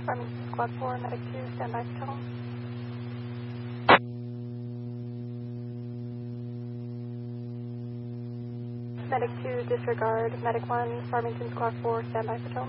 Farmington Squad 4, Medic 2, standby for tone. Medic 2, disregard. Medic 1, Farmington Squad 4, standby for tone.